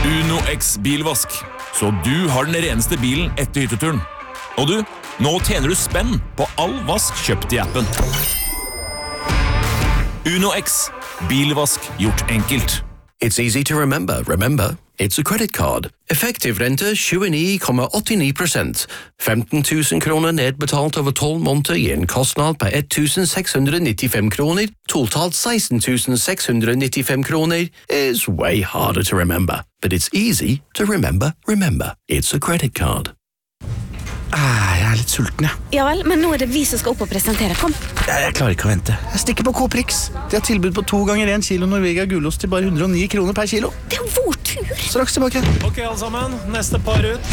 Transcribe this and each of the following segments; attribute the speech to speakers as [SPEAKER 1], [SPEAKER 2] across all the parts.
[SPEAKER 1] Uno X bilvask, så du har den reneste bilen etter hytteturen. Og du, nå tjener du spenn på all vask kjøpt i appen. Uno X, bilvask gjort enkelt.
[SPEAKER 2] It's easy to remember. Remember, it's a credit card. Effektiv rente 29,89%. 15 000 kroner nedbetalt over 12 måneder gir en kostnad på 1.695 kroner. Totalt 16.695 kroner is way harder to remember. But it's easy to remember. Remember, it's a credit card.
[SPEAKER 3] Jeg litt sulten, jeg.
[SPEAKER 4] Ja vel, men nå det vi som skal opp og presentere. Kom.
[SPEAKER 3] Jeg klarer ikke å vente. Jeg stikker på Coprix. De har tilbud på 2 ganger 1 kilo Norvegia gulost til bare 109 kroner per kilo.
[SPEAKER 4] Det vår tur.
[SPEAKER 3] Straks tilbake.
[SPEAKER 5] Ok, alle sammen. Neste par ut.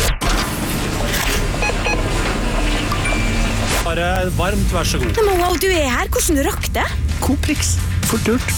[SPEAKER 5] Bare varmt, vær så god.
[SPEAKER 4] Men wow, du her. Hvordan rakk det?
[SPEAKER 3] Coprix. Fort gjort.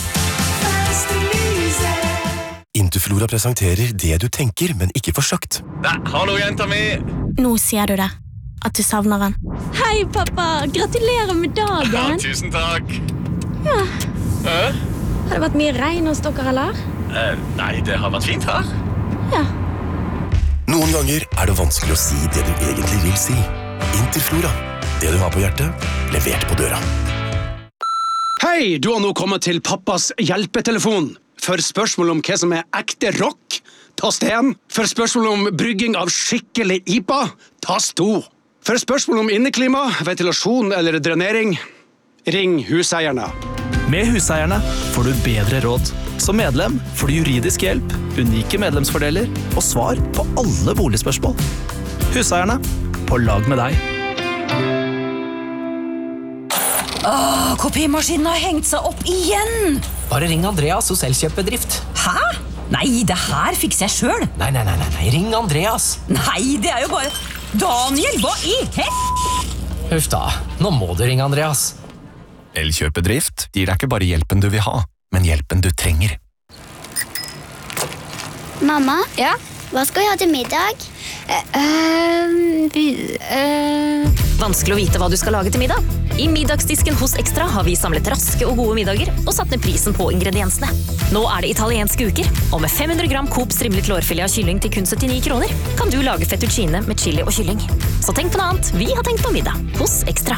[SPEAKER 6] Interflora presenterer det du tenker, men ikke får sagt.
[SPEAKER 5] Hallo, jenta mi!
[SPEAKER 4] Nå sier du det. At du savner han. Hei, pappa! Gratulerer med dagen!
[SPEAKER 5] Tusen takk!
[SPEAKER 4] Ja. Har det vært mye regn hos dere, eller?
[SPEAKER 5] Nei, det har vært fint her.
[SPEAKER 4] Ja.
[SPEAKER 6] Noen ganger er det vanskelig å si det du egentlig vil si. Interflora. Det du har på hjertet, levert på døra.
[SPEAKER 7] Hei, du har nå kommet til pappas hjelpetelefon. For spørsmål om hva som er ekte rock, tast 1. For spørsmål om brygging av skikkelig IPA, tast 2. For spørsmål om inneklima, ventilasjon eller drenering, ring huseierne.
[SPEAKER 8] Med Huseierne får du bedre råd. Som medlem får du juridisk hjelp, unike medlemsfordeler og svar på alle boligspørsmål. Huseierne, på lag med deg.
[SPEAKER 9] Kopimaskinen har hengt seg opp igjen!
[SPEAKER 10] Bare ring Andreas hos Elkjøpbedrift.
[SPEAKER 9] Hæ? Nei, det her fikser jeg selv.
[SPEAKER 10] Nei, ring Andreas.
[SPEAKER 9] Nei, det er jo bare... Daniel, hva i
[SPEAKER 10] Huff da, nå må du ringe Andreas.
[SPEAKER 6] Elkjøpedrift gir deg ikke bare hjelpen du vil ha, men hjelpen du trenger.
[SPEAKER 11] Mamma? Ja? Hva skal vi ha til middag?
[SPEAKER 12] Vanskelig å vite hva du skal lage til middag. I middagsdisken hos Extra har vi samlet raske og gode middager og satt ned prisen på ingrediensene. Nå er det italienske uker, og med 500 gram Coop strimlet lårfilet av kylling til kun 79 kroner kan du lage fettuccine med chili og kylling. Så tenk på noe annet. Vi har tenkt på middag hos Extra.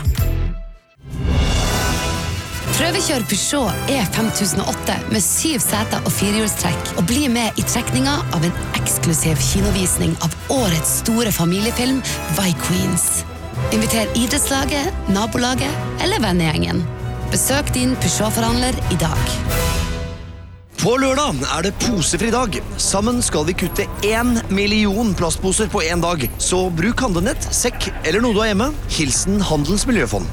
[SPEAKER 13] Prøvekjør Peugeot E5008 med 7 seter og 4-hjulstrekk, og bli med i trekninga av en eksklusiv kinovisning av årets store familiefilm Vikings. Inviter idrettslaget, nabolaget eller vennegjengen. Besøk din Peugeot-forhandler i dag.
[SPEAKER 14] På lørdag er det posefri dag. Sammen skal vi kutte 1 million plastposer på en dag. Så bruk handlenett, sekk eller noe du har hjemme. Hilsen Handelens Miljøfond.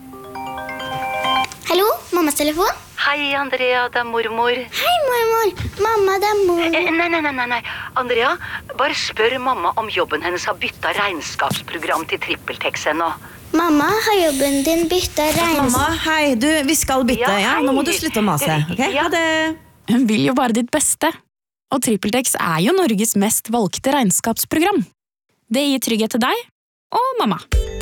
[SPEAKER 11] Hallo, mammas telefon?
[SPEAKER 15] Hei, Andrea, det er mormor.
[SPEAKER 11] Hei, mormor. Mamma, det er mor.
[SPEAKER 15] Nei. Andrea, bare spør mamma om jobben hennes har byttet regnskapsprogram til TrippelTex ennå.
[SPEAKER 11] Mamma, har jobben din byttet regnskap?
[SPEAKER 16] Mamma, hei, vi skal bytte, ja? Nå må du slutte å mase, ok? Ha det.
[SPEAKER 17] Hun vil jo bare ditt beste. Og TrippelTex er jo Norges mest valgte regnskapsprogram. Det gir trygghet til deg og mamma.